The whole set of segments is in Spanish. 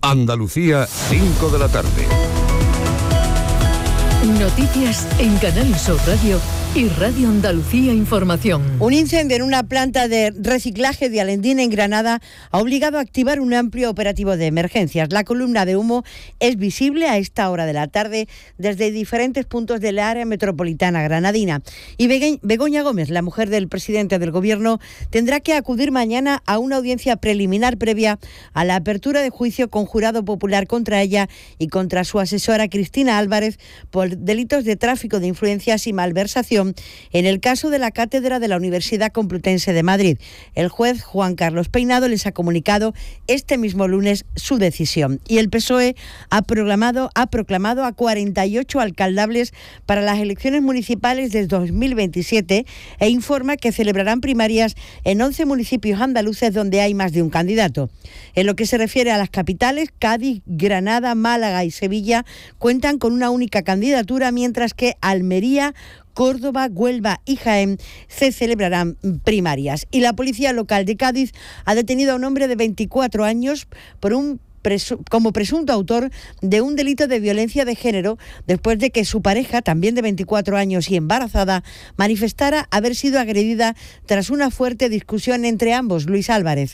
Andalucía, 5 de la tarde. Noticias en Canal Sur Radio y Radio Andalucía Información. Un incendio en una planta de reciclaje de Alendín en Granada ha obligado a activar un amplio operativo de emergencias. La columna de humo es visible a esta hora de la tarde desde diferentes puntos del área metropolitana granadina. Y Begoña Gómez, la mujer del presidente del Gobierno, tendrá que acudir mañana a una audiencia preliminar previa a la apertura de juicio con jurado popular contra ella y contra su asesora Cristina Álvarez por delitos de tráfico de influencias y malversación en el caso de la cátedra de la Universidad Complutense de Madrid. El juez Juan Carlos Peinado les ha comunicado este mismo lunes su decisión. Y el PSOE ha proclamado a 48 alcaldables para las elecciones municipales de 2027 e informa que celebrarán primarias en 11 municipios andaluces donde hay más de un candidato. En lo que se refiere a las capitales, Cádiz, Granada, Málaga y Sevilla cuentan con una única candidatura, mientras que Almería, Córdoba, Huelva y Jaén se celebrarán primarias. Y la policía local de Cádiz ha detenido a un hombre de 24 años como presunto autor de un delito de violencia de género después de que su pareja, también de 24 años y embarazada, manifestara haber sido agredida tras una fuerte discusión entre ambos. Luis Álvarez.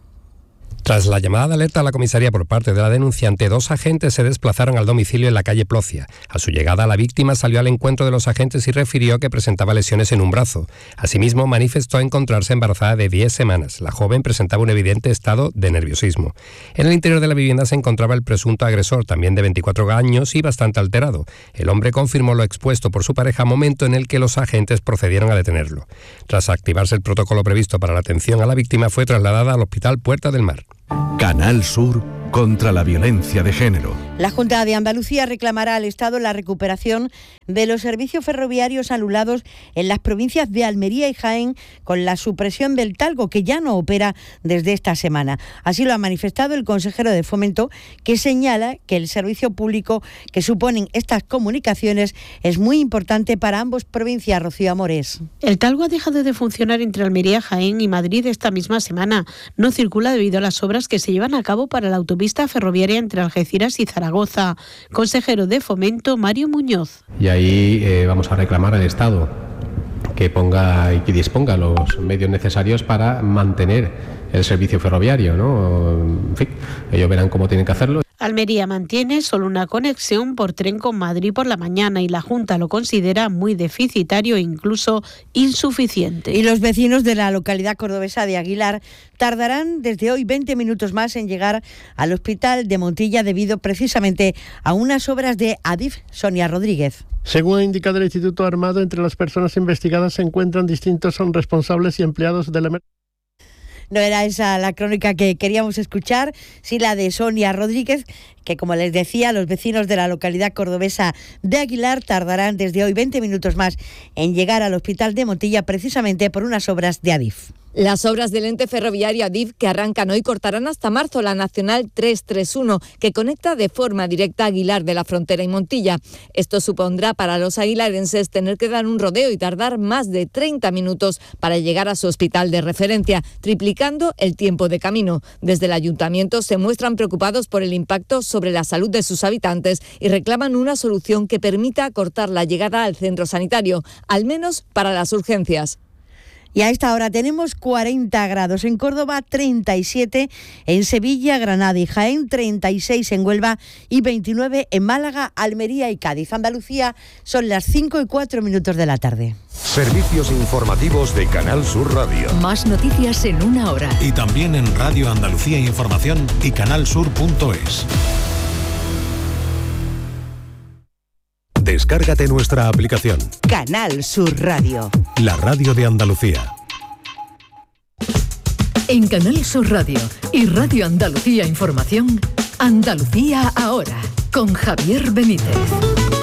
Tras la llamada de alerta a la comisaría por parte de la denunciante, 2 agentes se desplazaron al domicilio en la calle Plocia. A su llegada, la víctima salió al encuentro de los agentes y refirió que presentaba lesiones en un brazo. Asimismo, manifestó encontrarse embarazada de 10 semanas. La joven presentaba un evidente estado de nerviosismo. En el interior de la vivienda se encontraba el presunto agresor, también de 24 años y bastante alterado. El hombre confirmó lo expuesto por su pareja, momento en el que los agentes procedieron a detenerlo. Tras activarse el protocolo previsto para la atención a la víctima, fue trasladada al Hospital Puerta del Mar. Canal Sur contra la violencia de género. La Junta de Andalucía reclamará al Estado la recuperación de los servicios ferroviarios anulados en las provincias de Almería y Jaén con la supresión del Talgo, que ya no opera desde esta semana. Así lo ha manifestado el consejero de Fomento, que señala que el servicio público que suponen estas comunicaciones es muy importante para ambas provincias. Rocío Amores. El Talgo ha dejado de funcionar entre Almería, Jaén y Madrid esta misma semana. No circula debido a las obras que se llevan a cabo para la autopista ferroviaria entre Algeciras y Zaragoza. Consejero de Fomento, Mario Muñoz. Y ahí vamos a reclamar al Estado que ponga y que disponga los medios necesarios para mantener el servicio ferroviario, ¿no? En fin, ellos verán cómo tienen que hacerlo. Almería mantiene solo una conexión por tren con Madrid por la mañana y la Junta lo considera muy deficitario e incluso insuficiente. Y los vecinos de la localidad cordobesa de Aguilar tardarán desde hoy 20 minutos más en llegar al hospital de Montilla debido precisamente a unas obras de Adif. Sonia Rodríguez. Según ha indicado el Instituto Armado, entre las personas investigadas se encuentran distintos responsables y empleados de la emergencia. No era esa la crónica que queríamos escuchar, sí la de Sonia Rodríguez, que como les decía, los vecinos de la localidad cordobesa de Aguilar tardarán desde hoy 20 minutos más en llegar al hospital de Montilla precisamente por unas obras de Adif. Las obras del ente ferroviario Adif que arrancan hoy cortarán hasta marzo la Nacional 331, que conecta de forma directa Aguilar de la Frontera y Montilla. Esto supondrá para los aguilarenses tener que dar un rodeo y tardar más de 30 minutos para llegar a su hospital de referencia, triplicando el tiempo de camino. Desde el ayuntamiento se muestran preocupados por el impacto sobre la salud de sus habitantes y reclaman una solución que permita acortar la llegada al centro sanitario, al menos para las urgencias. Y a esta hora tenemos 40 grados en Córdoba, 37 en Sevilla, Granada y Jaén, 36 en Huelva y 29 en Málaga, Almería y Cádiz. Andalucía, son las 5:04 de la tarde. Servicios informativos de Canal Sur Radio. Más noticias en una hora. Y también en Radio Andalucía Información y canalsur.es. Descárgate nuestra aplicación. Canal Sur Radio. La radio de Andalucía. En Canal Sur Radio y Radio Andalucía Información, Andalucía ahora, con Javier Benítez.